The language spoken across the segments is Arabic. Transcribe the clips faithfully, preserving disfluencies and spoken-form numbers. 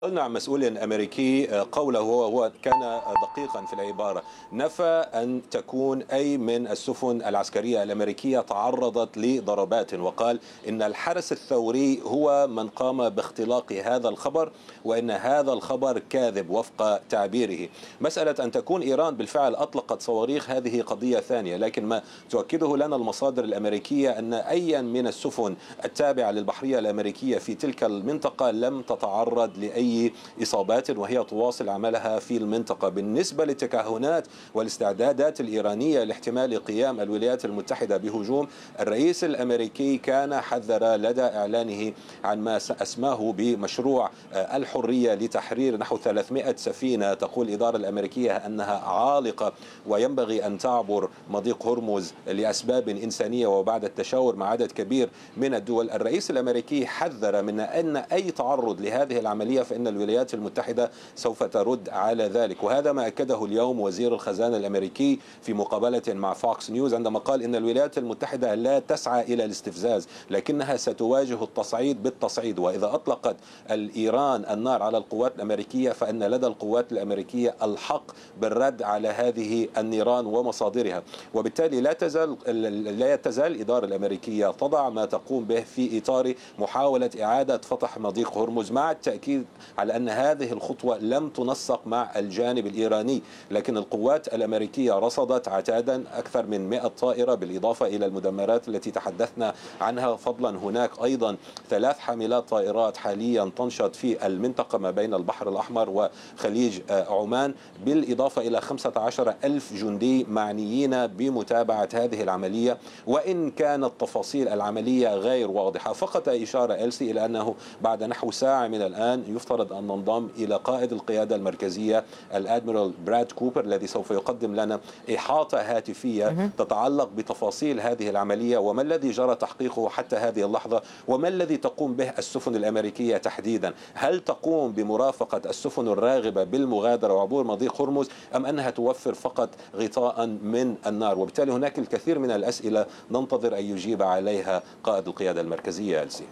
قلنا عن مسؤول أمريكي قوله هو هو كان دقيقا في العبارة، نفى أن تكون أي من السفن العسكرية الأمريكية تعرضت لضربات، وقال إن الحرس الثوري هو من قام باختلاق هذا الخبر، وإن هذا الخبر كاذب وفق تعبيره. مسألة أن تكون إيران بالفعل أطلقت صواريخ هذه قضية ثانية، لكن ما تؤكده لنا المصادر الأمريكية أن أي من السفن التابعة للبحرية الأمريكية في تلك المنطقة لم تتعرض لأي إصابات، وهي تواصل عملها في المنطقة. بالنسبة للتكهنات والاستعدادات الإيرانية لاحتمال قيام الولايات المتحدة بهجوم، الرئيس الأمريكي كان حذر لدى إعلانه عن ما أسماه بمشروع الحرية لتحرير نحو ثلاثمائة سفينة. تقول الإدارة الأمريكية أنها عالقة وينبغي أن تعبر مضيق هرمز لأسباب إنسانية وبعد التشاور مع عدد كبير من الدول. الرئيس الأمريكي حذر من أن أي تعرض لهذه العملية فإن الولايات المتحدة سوف ترد على ذلك، وهذا ما أكده اليوم وزير الخزانة الأمريكي في مقابلة مع فوكس نيوز عندما قال إن الولايات المتحدة لا تسعى إلى الاستفزاز، لكنها ستواجه التصعيد بالتصعيد، وإذا أطلقت الإيران النار على القوات الأمريكية فإن لدى القوات الأمريكية الحق بالرد على هذه النيران ومصادرها. وبالتالي لا تزال لا تزال الإدارة الأمريكية تضع ما تقوم به في إطار محاولة إعادة فتح مضيق هرمز، مع التأكيد على أن هذه الخطوة لم تنسق مع الجانب الإيراني، لكن القوات الأمريكية رصدت عتادا أكثر من مئة طائرة بالإضافة إلى المدمرات التي تحدثنا عنها. فضلا هناك أيضا ثلاث حاملات طائرات حاليا تنشط في المنطقة ما بين البحر الأحمر وخليج عمان، بالإضافة إلى خمسة عشر ألف جندي معنيين بمتابعة هذه العملية. وإن كانت تفاصيل العملية غير واضحة، فقط إشارة إلسي إلى أنه بعد نحو ساعة من الآن يفترض أن ننضم إلى قائد القيادة المركزية الأدميرال براد كوبر، الذي سوف يقدم لنا إحاطة هاتفية تتعلق بتفاصيل هذه العملية وما الذي جرى تحقيقه حتى هذه اللحظة، وما الذي تقوم به السفن الأمريكية تحديدا. هل تقوم بمرافقة السفن الراغبة بالمغادرة وعبور مضيق هرمز، أم أنها توفر فقط غطاء من النار؟ وبالتالي هناك الكثير من الأسئلة ننتظر أن يجيب عليها قائد القيادة المركزية ألسي.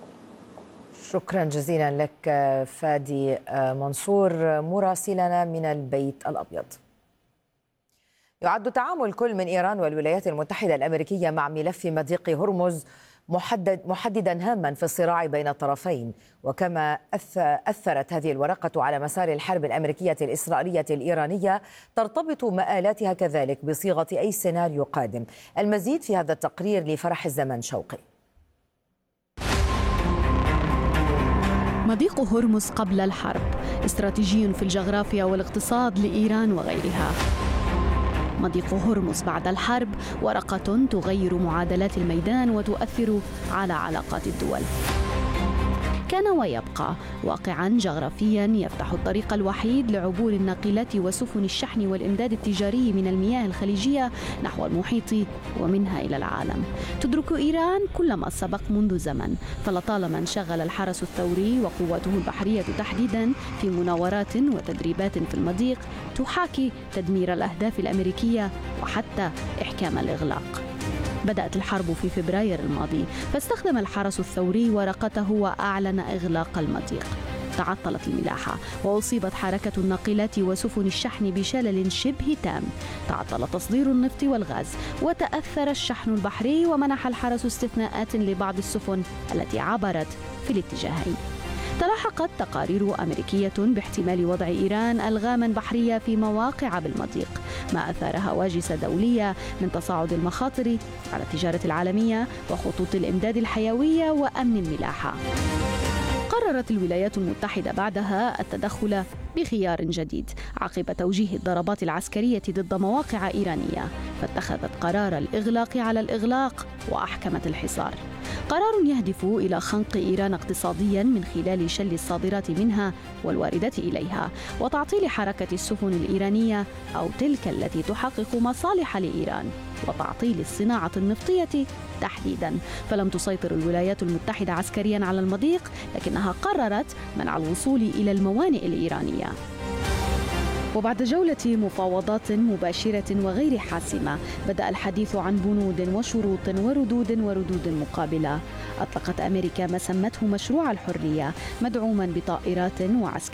شكرا جزيلا لك فادي منصور مراسلنا من البيت الأبيض. يعد تعامل كل من إيران والولايات المتحدة الأمريكية مع ملف مضيق هرمز محدد محددا هاما في الصراع بين الطرفين، وكما أثرت هذه الورقة على مسار الحرب الأمريكية الإسرائيلية الإيرانية ترتبط مآلاتها كذلك بصيغة أي سيناريو قادم. المزيد في هذا التقرير لفرح الزمن شوقي. مضيق هرمز قبل الحرب استراتيجي في الجغرافيا والاقتصاد لإيران وغيرها. مضيق هرمز بعد الحرب ورقة تغير معادلات الميدان وتؤثر على علاقات الدول. كان ويبقى واقعاً جغرافياً يفتح الطريق الوحيد لعبور الناقلات وسفن الشحن والإمداد التجاري من المياه الخليجية نحو المحيط ومنها إلى العالم. تدرك إيران كل ما سبق منذ زمن، فلطالما انشغل الحرس الثوري وقوته البحرية تحديداً في مناورات وتدريبات في المضيق تحاكي تدمير الأهداف الأمريكية وحتى إحكام الإغلاق. بدأت الحرب في فبراير الماضي، فاستخدم الحرس الثوري ورقته وأعلن إغلاق المضيق. تعطلت الملاحة وأصيبت حركة الناقلات وسفن الشحن بشلل شبه تام، تعطل تصدير النفط والغاز، وتأثر الشحن البحري، ومنح الحرس استثناءات لبعض السفن التي عبرت في الاتجاهين. تلاحقت تقارير أمريكية باحتمال وضع إيران ألغاما بحرية في مواقع بالمضيق، ما أثار هواجس دولية من تصاعد المخاطر على التجارة العالمية وخطوط الإمداد الحيوية وأمن الملاحة. قررت الولايات المتحدة بعدها التدخل بخيار جديد عقب توجيه الضربات العسكرية ضد مواقع إيرانية، فاتخذت قرار الإغلاق على الإغلاق وأحكمت الحصار. قرار يهدف إلى خنق إيران اقتصادياً من خلال شل الصادرات منها والواردات إليها، وتعطيل حركة السفن الإيرانية أو تلك التي تحقق مصالح لإيران، وتعطيل الصناعة النفطية تحديداً. فلم تسيطر الولايات المتحدة عسكرياً على المضيق، لكنها قررت منع الوصول إلى الموانئ الإيرانية. وبعد جولة مفاوضات مباشرة وغير حاسمة، بدأ الحديث عن بنود وشروط وردود وردود مقابلة. أطلقت أمريكا ما سمته مشروع الحرية، مدعوما بطائرات وعسكريات